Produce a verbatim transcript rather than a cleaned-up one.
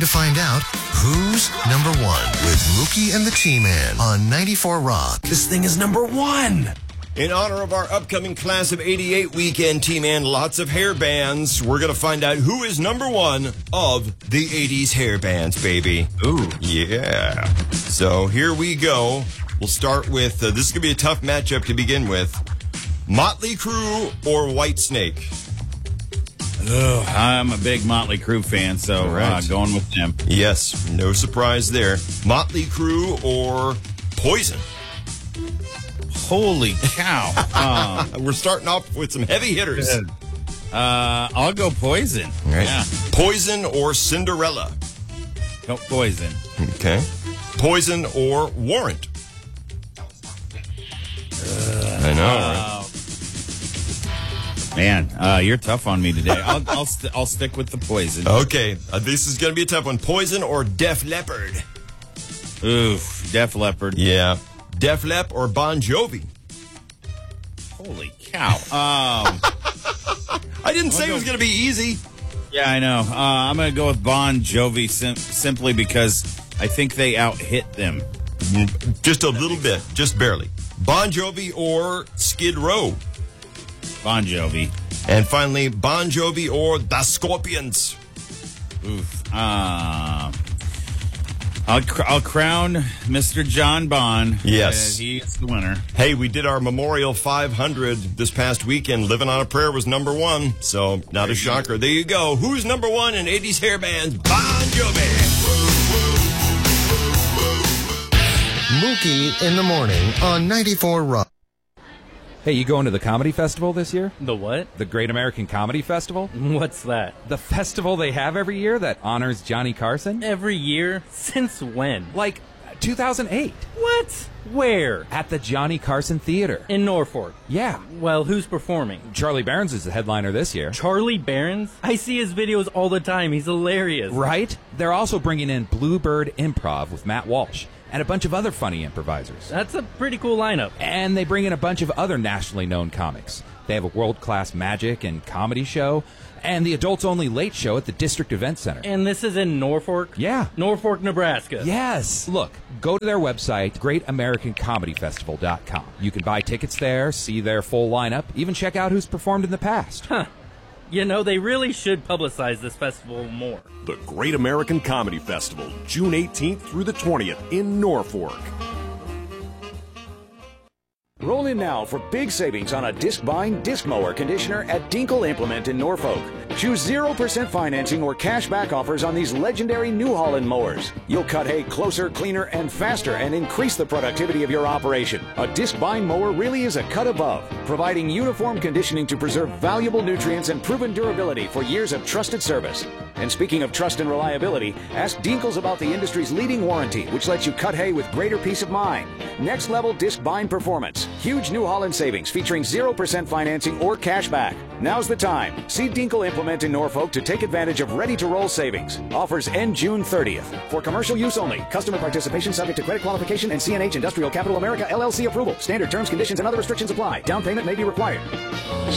to find out who's number one with Mookie and the T-Man on ninety-four Rock. This thing is number one. In honor of our upcoming Class of eighty-eight weekend, T-Man, lots of hair bands. We're going to find out who is number one of the eighties hair bands, baby. Ooh. Yeah. So here we go. We'll start with, uh, this is going to be a tough matchup to begin with. Motley Crue or Whitesnake? Ugh, I'm a big Motley Crue fan, so right. uh, going with them. Yes, no surprise there. Motley Crue or Poison? Holy cow. um, We're starting off with some heavy hitters. Uh, I'll go Poison. Right. Yeah. Poison or Cinderella? Go Poison. Okay. Poison or Warrant? Uh, I know, uh, right? Man, uh, you're tough on me today. I'll I'll, st- I'll stick with the Poison. Okay, uh, this is going to be a tough one. Poison or Def Leppard? Oof, Def Leppard. Yeah. Def Lep or Bon Jovi? Holy cow. Um, I didn't say it was going to be easy. Yeah, I know. Uh, I'm going to go with Bon Jovi sim- simply because I think they out-hit them. Just a little bit, just barely. Bon Jovi or Skid Row? Bon Jovi. And finally, Bon Jovi or The Scorpions? Oof. Uh, I'll, cr- I'll crown Mister John Bon. Yes. Uh, he's the winner. Hey, we did our Memorial five hundred this past weekend. Living on a Prayer was number one, so not a shocker. There you go. Who's number one in eighties hair bands? Bon Jovi. Mookie in the morning on ninety-four Rock. Hey, you going to the comedy festival this year? The what? The Great American Comedy Festival? What's that? The festival they have every year that honors Johnny Carson? Every year? Since when? Like two thousand eight. What? Where? At the Johnny Carson Theater. In Norfolk. Yeah. Well, who's performing? Charlie Barons is the headliner this year. Charlie Barons? I see his videos all the time. He's hilarious. Right? They're also bringing in Bluebird Improv with Matt Walsh and a bunch of other funny improvisers. That's a pretty cool lineup. And they bring in a bunch of other nationally known comics. They have a world-class magic and comedy show, and the adults-only late show at the District Event Center. And this is in Norfolk? Yeah. Norfolk, Nebraska. Yes. Look, go to their website, great american comedy festival dot com. You can buy tickets there, see their full lineup, even check out who's performed in the past. Huh. You know, they really should publicize this festival more. The Great American Comedy Festival, June eighteenth through the twentieth in Norfolk. Roll in now for big savings on a disc-bind disc mower conditioner at Dinkle Implement in Norfolk. Choose zero percent financing or cash back offers on these legendary New Holland mowers. You'll cut hay closer, cleaner, and faster and increase the productivity of your operation. A disc-bind mower really is a cut above, providing uniform conditioning to preserve valuable nutrients and proven durability for years of trusted service. And speaking of trust and reliability, ask Dinkles about the industry's leading warranty, which lets you cut hay with greater peace of mind. Next level disc bind performance. Huge New Holland savings featuring zero percent financing or cash back. Now's the time. See Dinkle Implement in Norfolk to take advantage of ready-to-roll savings. Offers end June thirtieth. For commercial use only. Customer participation subject to credit qualification and C N H Industrial Capital America L L C approval. Standard terms, conditions, and other restrictions apply. Down payment may be required.